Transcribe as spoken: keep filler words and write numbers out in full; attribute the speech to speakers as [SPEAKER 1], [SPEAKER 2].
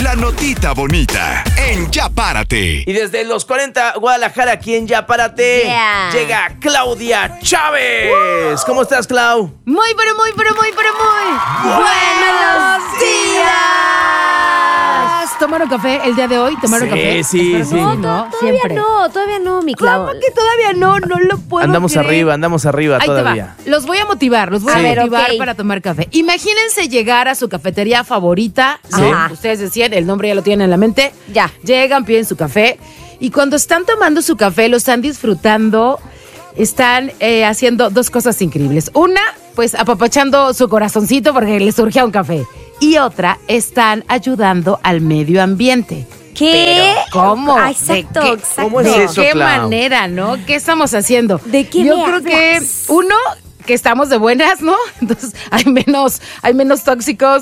[SPEAKER 1] la notita bonita en Ya Párate.
[SPEAKER 2] Y desde los cuarenta, Guadalajara, aquí en Ya Párate,
[SPEAKER 3] Yeah.
[SPEAKER 2] llega Claudia Chávez. Uh. ¿Cómo estás, Clau?
[SPEAKER 3] Muy, pero muy, pero muy, pero muy buenos días. ¿Tomaron café el día de hoy? ¿Tomaron
[SPEAKER 2] Sí,
[SPEAKER 3] café?
[SPEAKER 2] sí,
[SPEAKER 3] Espero
[SPEAKER 2] sí.
[SPEAKER 3] que
[SPEAKER 2] No,
[SPEAKER 3] ¿no?
[SPEAKER 4] Todavía
[SPEAKER 3] Siempre.
[SPEAKER 4] no, todavía no, mi Clau.
[SPEAKER 3] ¿Cómo que todavía no? No lo puedo
[SPEAKER 2] Andamos
[SPEAKER 3] creer.
[SPEAKER 2] arriba, andamos arriba
[SPEAKER 3] Ahí
[SPEAKER 2] todavía.
[SPEAKER 3] te va. Los voy a motivar, los voy
[SPEAKER 4] Sí.
[SPEAKER 3] a
[SPEAKER 4] A ver,
[SPEAKER 3] motivar
[SPEAKER 4] ok.
[SPEAKER 3] para tomar café. Imagínense llegar a su cafetería favorita, ¿no?
[SPEAKER 4] Sí.
[SPEAKER 3] Ustedes decían, el nombre ya lo tienen en la mente.
[SPEAKER 4] Ya.
[SPEAKER 3] Llegan, piden su café y cuando están tomando su café, lo están disfrutando, están eh, haciendo dos cosas increíbles. Una, pues apapachando su corazoncito porque les surgía un café. Y otra, están ayudando al medio ambiente.
[SPEAKER 4] ¿Qué?
[SPEAKER 3] ¿Cómo?
[SPEAKER 4] Ah, exacto,
[SPEAKER 3] ¿De qué,
[SPEAKER 4] exacto.
[SPEAKER 2] ¿Cómo es
[SPEAKER 3] ¿De
[SPEAKER 2] eso,
[SPEAKER 3] qué
[SPEAKER 2] Clau?
[SPEAKER 3] manera, no? ¿Qué estamos haciendo?
[SPEAKER 4] ¿De qué
[SPEAKER 3] Yo
[SPEAKER 4] me
[SPEAKER 3] creo que,
[SPEAKER 4] hablas?
[SPEAKER 3] uno, que estamos de buenas, ¿no? Entonces hay menos, hay menos tóxicos.